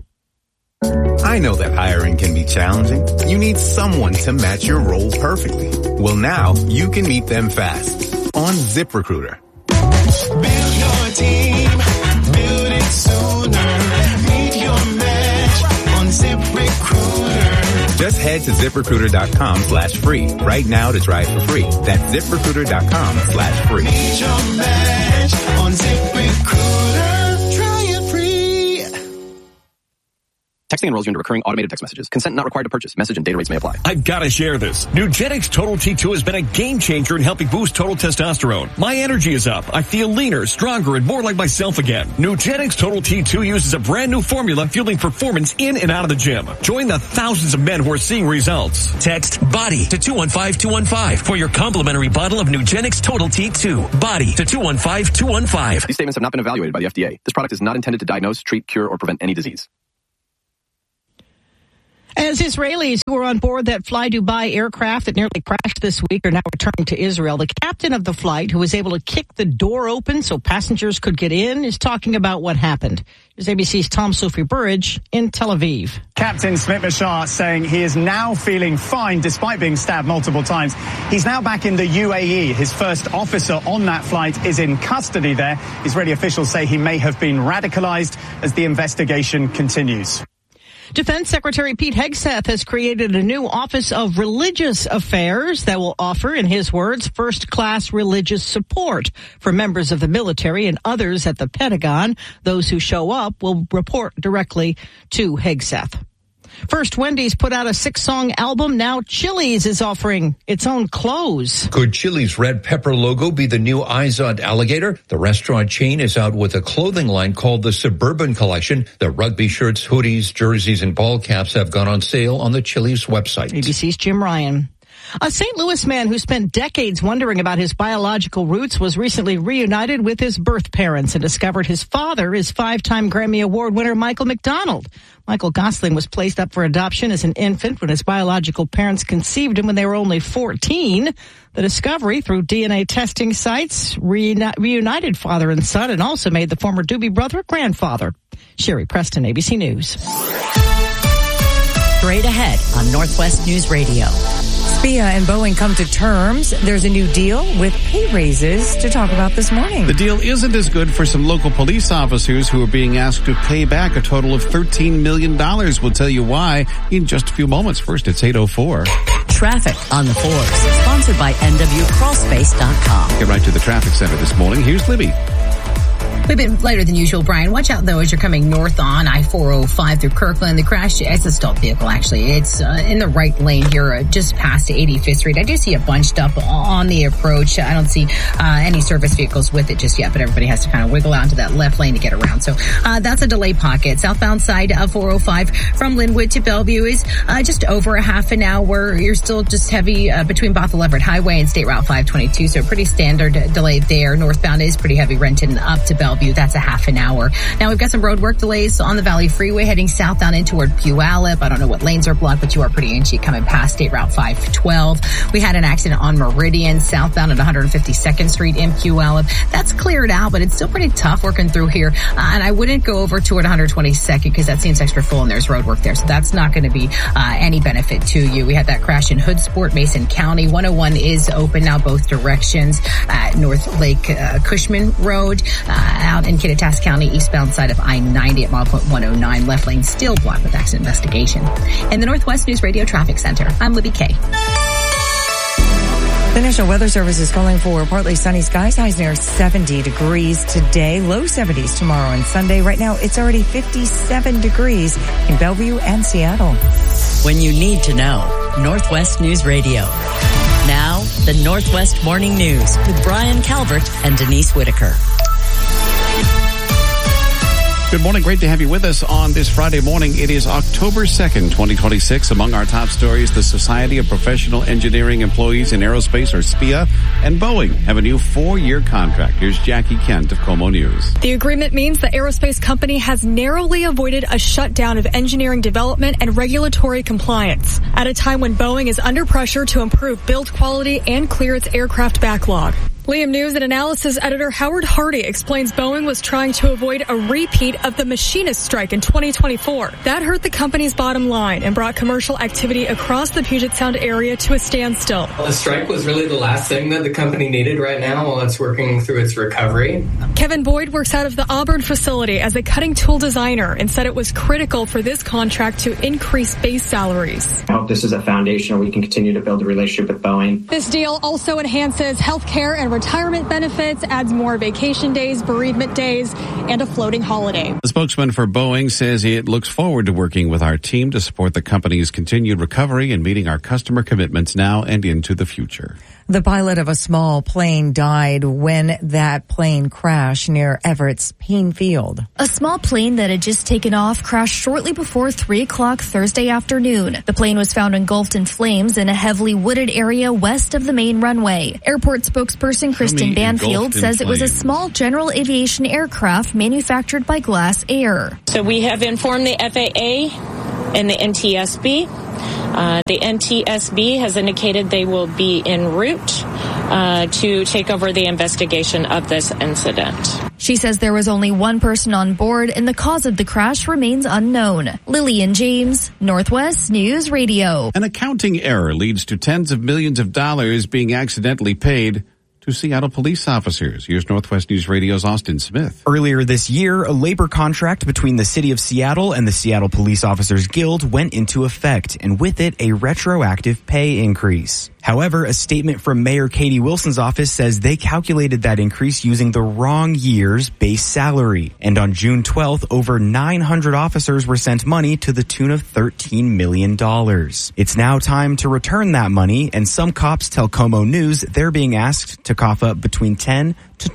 I know that hiring can be challenging. You need someone to match your role perfectly. Well, now you can meet them fast on ZipRecruiter. Build your team, build it sooner. Meet your match on ZipRecruiter. Just head to ZipRecruiter.com/free right now to try it for free. That's ZipRecruiter.com/free. Need your match on ZipRecruiter. Try it free. Texting enrolls you into recurring automated text messages. Consent not required to purchase. Message and data rates may apply. I've got to share this. Nugenix Total T2 has been a game changer in helping boost total testosterone. My energy is up. I feel leaner, stronger, and more like myself again. Nugenix Total T2 uses a brand new formula fueling performance in and out of the gym. Join the thousands of men who are seeing results. Text BODY to 215-215 for your complimentary bottle of Nugenix Total T2. BODY to 215-215. These statements have not been evaluated by the FDA. This product is not intended to diagnose, treat, cure, or prevent any disease. As Israelis who were on board that Fly Dubai aircraft that nearly crashed this week are now returning to Israel, the captain of the flight, who was able to kick the door open so passengers could get in, is talking about what happened. Here's ABC's Tom Sophie Burridge in Tel Aviv. Captain Smit Bashar saying he is now feeling fine despite being stabbed multiple times. He's now back in the UAE. His first officer on that flight is in custody there. Israeli officials say he may have been radicalized as the investigation continues. Defense Secretary Pete Hegseth has created a new Office of Religious Affairs that will offer, in his words, first-class religious support for members of the military and others at the Pentagon. Those who show up will report directly to Hegseth. First, Wendy's put out a 6-song album. Now Chili's is offering its own clothes. Could Chili's red pepper logo be the new Izod alligator? The restaurant chain is out with a clothing line called the Suburban Collection. The rugby shirts, hoodies, jerseys, and ball caps have gone on sale on the Chili's website. ABC's Jim Ryan. A St. Louis man who spent decades wondering about his biological roots was recently reunited with his birth parents and discovered his father is 5-time Grammy Award winner Michael McDonald. Michael Gosling was placed up for adoption as an infant when his biological parents conceived him when they were only 14. The discovery through DNA testing sites reunited father and son and also made the former Doobie Brother a grandfather. Sherry Preston, ABC News. Straight ahead on Northwest News Radio. SPIA and Boeing come to terms. There's a new deal with pay raises to talk about this morning. The deal isn't as good for some local police officers who are being asked to pay back a total of $13 million. We'll tell you why in just a few moments. First, it's 8:04. Traffic on the 4s, sponsored by NWCrawlspace.com. Get right to the traffic center this morning. Here's Libby. A bit later than usual, Brian. Watch out, though, as you're coming north on I-405 through Kirkland. The crash, it's a stalled vehicle, actually. It's in the right lane here, just past 85th Street. I do see it bunched up on the approach. I don't see any service vehicles with it just yet, but everybody has to kind of wiggle out into that left lane to get around. So that's a delay pocket. Southbound side of 405 from Linwood to Bellevue is just over a half an hour. You're still just heavy between Bothell Everett Highway and State Route 522, so pretty standard delay there. Northbound is pretty heavy, Renton up to Bellevue. That's a half an hour. Now we've got some road work delays on the Valley Freeway heading southbound in toward Puyallup. I don't know what lanes are blocked, but you are pretty inchy coming past State Route 512. We had an accident on Meridian southbound at 152nd Street in Puyallup. That's cleared out, but it's still pretty tough working through here. And I wouldn't go over toward 122nd because that seems extra full and there's road work there. So that's not going to be any benefit to you. We had that crash in Hoodsport, Mason County. 101 is open now both directions at North Lake Cushman Road. Out in Kittitas County, eastbound side of I-90 at milepoint 109. Left lane still blocked with accident investigation. In the Northwest News Radio Traffic Center, I'm Libby Kay. The National Weather Service is calling for partly sunny skies, highs near 70 degrees today, low 70s tomorrow and Sunday. Right now, it's already 57 degrees in Bellevue and Seattle. When you need to know, Northwest News Radio. Now, the Northwest Morning News with Brian Calvert and Denise Whitaker. Good morning. Great to have you with us on this Friday morning. It is October 2nd, 2026. Among our top stories, the Society of Professional Engineering Employees in Aerospace, or SPIA, and Boeing have a new 4-year contract. Here's Jackie Kent of Como News. The agreement means the aerospace company has narrowly avoided a shutdown of engineering development and regulatory compliance at a time when Boeing is under pressure to improve build quality and clear its aircraft backlog. Liam News and Analysis editor Howard Hardy explains Boeing was trying to avoid a repeat of the machinist strike in 2024. That hurt the company's bottom line and brought commercial activity across the Puget Sound area to a standstill. Well, the strike was really the last thing that the company needed right now while it's working through its recovery. Kevin Boyd works out of the Auburn facility as a cutting tool designer and said it was critical for this contract to increase base salaries. I hope this is a foundation where we can continue to build a relationship with Boeing. This deal also enhances health care and retirement benefits, adds more vacation days, bereavement days, and a floating holiday. The spokesman for Boeing says it looks forward to working with our team to support the company's continued recovery and meeting our customer commitments now and into the future. The pilot of a small plane died when that plane crashed near Everett's Payne Field. A small plane that had just taken off crashed shortly before 3 o'clock Thursday afternoon. The plane was found engulfed in flames in a heavily wooded area west of the main runway. Airport spokesperson Kristen Banfield says it was a small general aviation aircraft manufactured by Glass Air. So we have informed the FAA and the NTSB. The NTSB has indicated they will be en route to take over the investigation of this incident. She says there was only one person on board and the cause of the crash remains unknown. Lillian James, Northwest News Radio. An accounting error leads to tens of millions of dollars being accidentally paid to Seattle police officers. Here's Northwest News Radio's Austin Smith. Earlier this year, a labor contract between the City of Seattle and the Seattle Police Officers Guild went into effect, and with it, a retroactive pay increase. However, a statement from Mayor Katie Wilson's office says they calculated that increase using the wrong year's base salary. And on June 12th, over 900 officers were sent money to the tune of $13 million. It's now time to return that money, and some cops tell Como News they're being asked to cough up between $10,000 to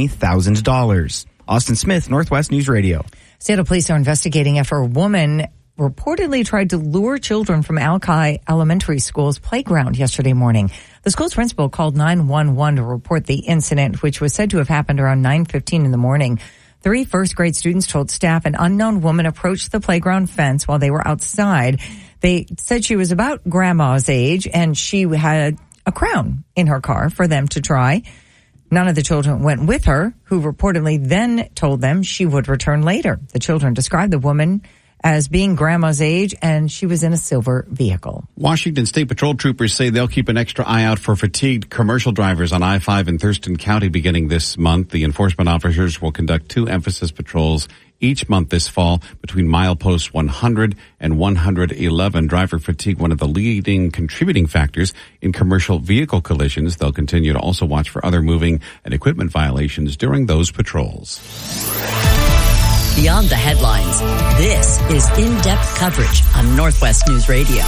$20,000. Austin Smith, Northwest News Radio. Seattle police are investigating after a woman reportedly tried to lure children from Alki Elementary School's playground yesterday morning. The school's principal called 911 to report the incident, which was said to have happened around 9:15 in the morning. 3 first-grade students told staff an unknown woman approached the playground fence while they were outside. They said she was about grandma's age, and she had a crown in her car for them to try. None of the children went with her, who reportedly then told them she would return later. The children described the woman as being grandma's age, and she was in a silver vehicle. Washington State Patrol troopers say they'll keep an extra eye out for fatigued commercial drivers on I-5 in Thurston County beginning this month. The enforcement officers will conduct 2 emphasis patrols each month this fall between mileposts 100 and 111. Driver fatigue, one of the leading contributing factors in commercial vehicle collisions. They'll continue to also watch for other moving and equipment violations during those patrols. Beyond the headlines, this is in-depth coverage on Northwest News Radio.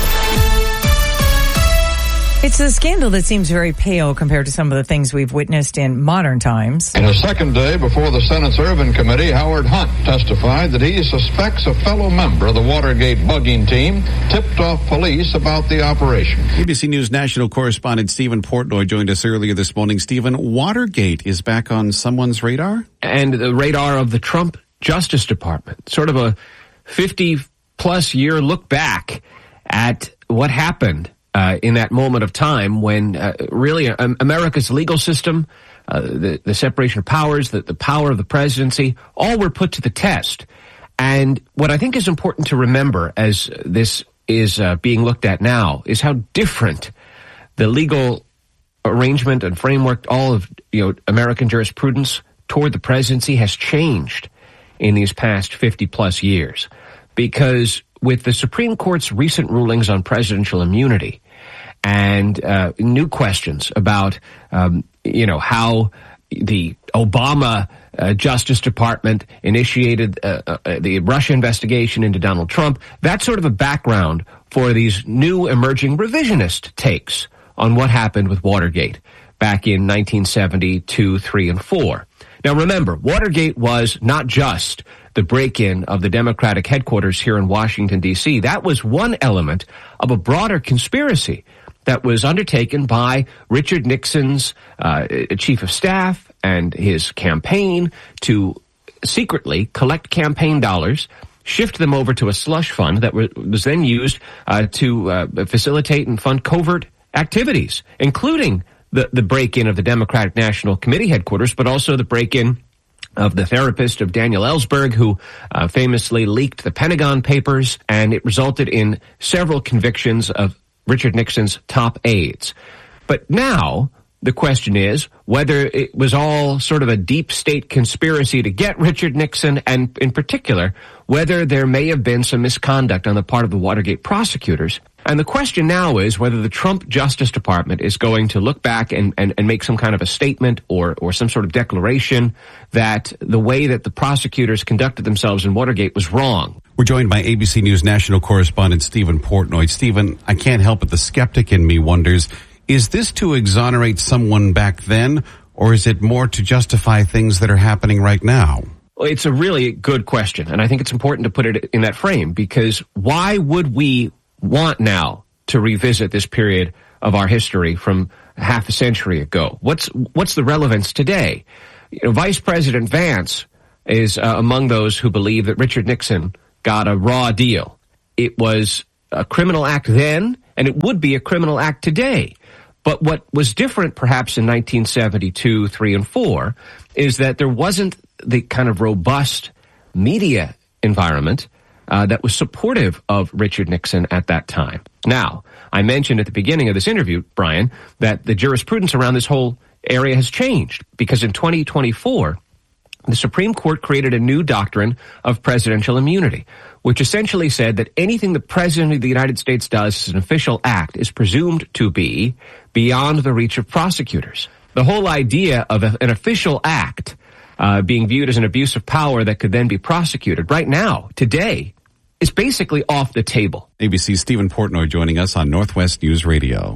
It's a scandal that seems very pale compared to some of the things we've witnessed in modern times. In a second day before the Senate's Ervin Committee, Howard Hunt testified that he suspects a fellow member of the Watergate bugging team tipped off police about the operation. ABC News national correspondent Stephen Portnoy joined us earlier this morning. Stephen, Watergate is back on someone's radar? And the radar of the Trump Justice Department. Sort of a 50-plus year look back at what happened in that moment of time when really America's legal system, the separation of powers, the power of the presidency, all were put to the test. And what I think is important to remember as this is being looked at now is how different the legal arrangement and framework, all of American jurisprudence toward the presidency has changed in these past 50-plus years. Because with the Supreme Court's recent rulings on presidential immunity and new questions about, how the Obama Justice Department initiated the Russia investigation into Donald Trump, that's sort of a background for these new emerging revisionist takes on what happened with Watergate back in 1972, 3, and 4. Now remember, Watergate was not just the break-in of the Democratic headquarters here in Washington, D.C. That was one element of a broader conspiracy that was undertaken by Richard Nixon's chief of staff and his campaign to secretly collect campaign dollars, shift them over to a slush fund that was then used to facilitate and fund covert activities, including the break-in of the Democratic National Committee headquarters, but also the break-in of the therapist of Daniel Ellsberg, who famously leaked the Pentagon Papers, and it resulted in several convictions of Richard Nixon's top aides. But now the question is whether it was all sort of a deep state conspiracy to get Richard Nixon, and in particular, whether there may have been some misconduct on the part of the Watergate prosecutors. And the question now is whether the Trump Justice Department is going to look back and make some kind of a statement or some sort of declaration that the way that the prosecutors conducted themselves in Watergate was wrong. We're joined by ABC News national correspondent Stephen Portnoy. Stephen, I can't help but the skeptic in me wonders, is this to exonerate someone back then, or is it more to justify things that are happening right now? Well, it's a really good question, and I think it's important to put it in that frame, because why would we want now to revisit this period of our history from half a century ago? What's the relevance today? Vice President Vance is among those who believe that Richard Nixon got a raw deal. It was a criminal act then, and it would be a criminal act today. But what was different perhaps in 1972, 3, and 4 is that there wasn't the kind of robust media environment that was supportive of Richard Nixon at that time. Now, I mentioned at the beginning of this interview, Brian, that the jurisprudence around this whole area has changed, because in 2024, the Supreme Court created a new doctrine of presidential immunity, which essentially said that anything the President of the United States does as an official act is presumed to be beyond the reach of prosecutors. The whole idea of an official act being viewed as an abuse of power that could then be prosecuted right now, today, is basically off the table. ABC's Stephen Portnoy joining us on Northwest News Radio.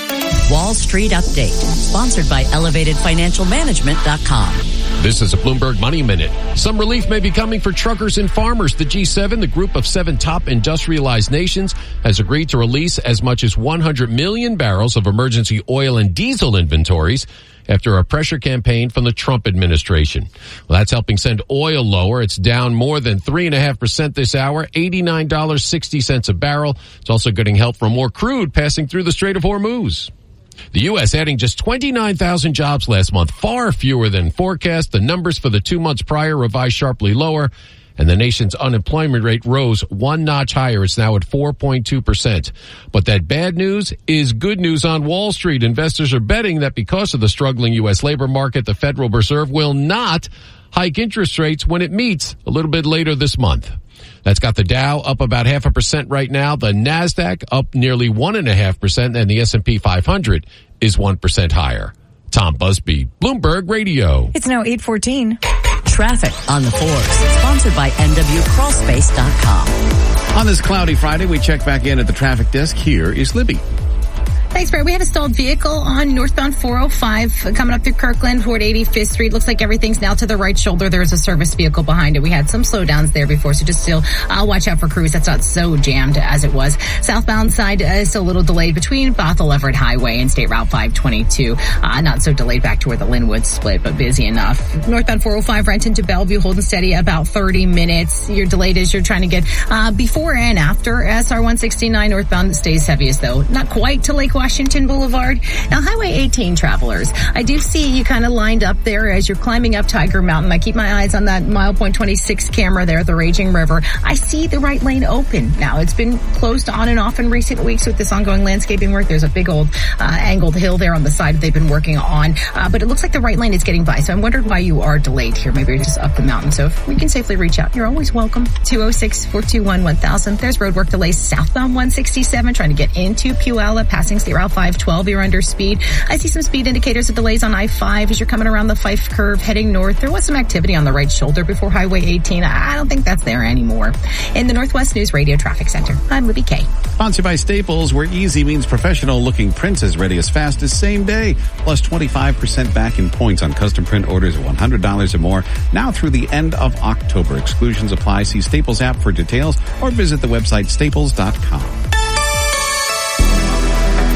Wall Street Update, sponsored by ElevatedFinancialManagement.com. This is a Bloomberg Money Minute. Some relief may be coming for truckers and farmers. The G7, the group of 7 top industrialized nations, has agreed to release as much as 100 million barrels of emergency oil and diesel inventories after a pressure campaign from the Trump administration. Well, that's helping send oil lower. It's down more than 3.5% this hour, $89.60 a barrel. It's also getting help from more crude passing through the Strait of Hormuz. The U.S. adding just 29,000 jobs last month, far fewer than forecast. The numbers for the 2 months prior revised sharply lower, and the nation's unemployment rate rose 1 notch higher. It's now at 4.2%. But that bad news is good news on Wall Street. Investors are betting that because of the struggling U.S. labor market, the Federal Reserve will not hike interest rates when it meets a little bit later this month. That's got the Dow up about 0.5% right now. The NASDAQ up nearly 1.5%, and the S&P 500 is 1% higher. Tom Busby, Bloomberg Radio. It's now 8:14. Traffic on the 4s, sponsored by NWCrawlspace.com. On this cloudy Friday, we check back in at the traffic desk. Here is Libby. Thanks, Brad. We have a stalled vehicle on northbound 405 coming up through Kirkland toward 85th Street. Looks like everything's now to the right shoulder. There's a service vehicle behind it. We had some slowdowns there before, so just still watch out for crews. That's not so jammed as it was. Southbound side is still a little delayed between Bothell Everett Highway and State Route 522. Not so delayed back to where the Linwood split, but busy enough. Northbound 405 Renton to Bellevue, holding steady about 30 minutes. You're delayed as you're trying to get before and after SR 169. Northbound stays heaviest, though. Not quite to Lake Washington Boulevard. Now, Highway 18 travelers, I do see you kind of lined up there as you're climbing up Tiger Mountain. I keep my eyes on that milepoint 26 camera there at the Raging River. I see the right lane open now. It's been closed on and off in recent weeks with this ongoing landscaping work. There's a big old angled hill there on the side that they've been working on, but it looks like the right lane is getting by. So I'm wondering why you are delayed here. Maybe you're just up the mountain. So if we can safely reach out, you're always welcome. 206-421-1000. There's roadwork delays southbound 167 trying to get into Puyallup, passing State Route 512. You're under speed. I see some speed indicators of delays on I-5 as you're coming around the Fife curve heading north. There was some activity on the right shoulder before Highway 18. I don't think that's there anymore. In the Northwest News Radio Traffic Center, I'm Libby Kay. Sponsored by Staples, where easy means professional looking prints as ready as fast as same day. Plus 25% back in points on custom print orders of $100 or more. Now through the end of October. Exclusions apply. See Staples app for details or visit the website staples.com.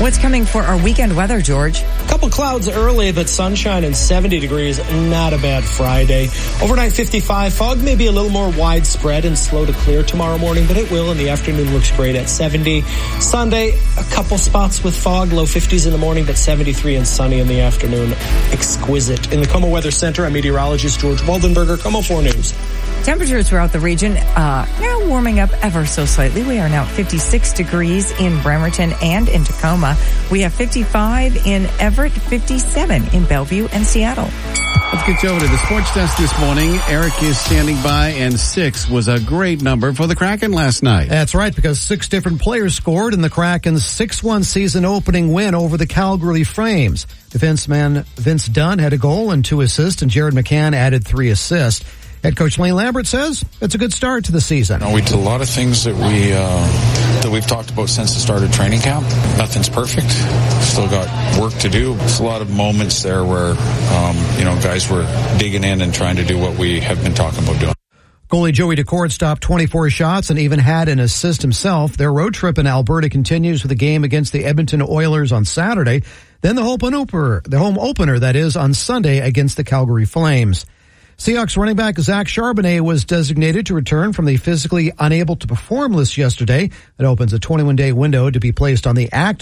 What's coming for our weekend weather, George? A couple clouds early, but sunshine and 70 degrees. Not a bad Friday. Overnight 55. Fog may be a little more widespread and slow to clear tomorrow morning, but it will. In the afternoon looks great at 70. Sunday, a couple spots with fog, low 50s in the morning, but 73 and sunny in the afternoon. Exquisite. In the KOMO Weather Center, I'm meteorologist George Waldenberger, KOMO 4 News. Temperatures throughout the region now warming up ever so slightly. We are now 56 degrees in Bremerton and in Tacoma. We have 55 in Everett, 57 in Bellevue and Seattle. Let's get you over to the sports desk this morning. Eric is standing by, and 6 was a great number for the Kraken last night. That's right, because 6 different players scored in the Kraken's 6-1 season opening win over the Calgary Flames. Defenseman Vince Dunn had a goal and 2 assists, and Jared McCann added 3 assists. Head coach Lane Lambert says it's a good start to the season. We did a lot of things that we've talked about since the start of training camp. Nothing's perfect. Still got work to do. There's a lot of moments there where, guys were digging in and trying to do what we have been talking about doing. Goalie Joey Decord stopped 24 shots and even had an assist himself. Their road trip in Alberta continues with a game against the Edmonton Oilers on Saturday. Then the home opener, that is, on Sunday against the Calgary Flames. Seahawks running back Zach Charbonnet was designated to return from the physically unable to perform list yesterday. That opens a 21-day window to be placed on the active